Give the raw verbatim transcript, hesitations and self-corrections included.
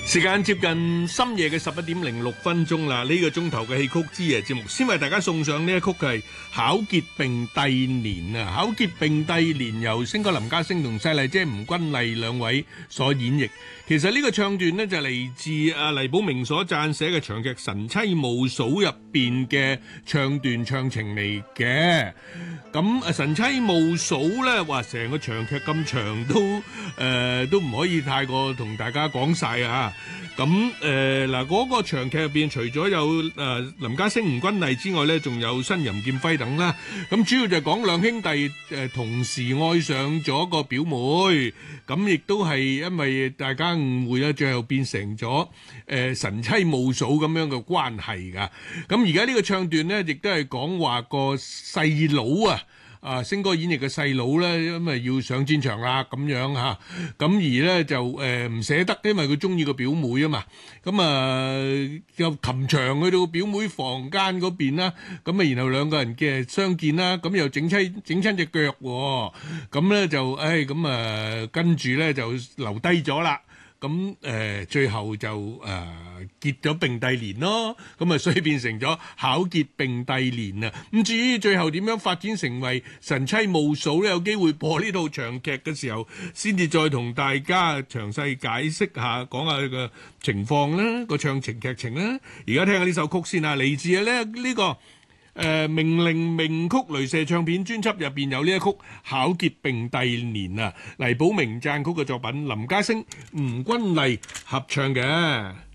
時間接近深夜嘅十一點零六分鐘啦，呢個鐘頭嘅戲曲之夜節目，先為大家送上呢一曲係《巧傑並蒂蓮》啊，《巧傑並蒂蓮》由星哥林家聲同細麗姐吳君麗兩位所演繹。其實呢個唱段呢，就嚟自阿黎寶明所撰寫嘅長劇《神妻慕嫂》入邊嘅唱段唱情嚟嘅。咁啊，《神妻慕嫂》呢，話成個長劇咁長都誒、呃、都唔可以太過同大家講晒啊。咁誒嗱，嗰個長劇入邊除咗有誒、呃、林家聲、吳君麗之外咧，仲有新任劍輝等啦。咁主要就係講兩兄弟誒、呃、同時愛上咗個表妹，咁亦都係因為大家誤會啦，最後變成咗誒、呃、神妻慕嫂咁樣嘅關係㗎。咁而家呢個唱段咧，亦都係講話個細佬啊。啊，星哥演繹嘅細佬咧，因為要上戰場啦，咁樣嚇，咁而咧就誒唔捨得，因為佢中意個表妹啊嘛，咁啊又擒場去到表妹房間嗰邊啦，咁啊然後兩個人嘅相見啦，咁又整親整親隻腳喎，咁咧就誒咁啊跟住咧就留低咗啦。咁誒、呃、最後就誒、呃、結咗並蒂蓮咯，咁啊所以變成咗巧傑並蒂蓮啊。咁至於最後點樣發展成為神妻慕嫂咧，有機會播呢套長劇嘅時候，先至再同大家詳細解釋下，講下個情況啦，個唱情劇情啦。而家聽下呢首曲先啊，嚟自啊咧呢個。誒、呃、名伶名曲雷射唱片專輯入邊有呢一曲《巧傑並蒂蓮》啊，黎寶明撰曲嘅作品，林家聲、吳君麗合唱嘅。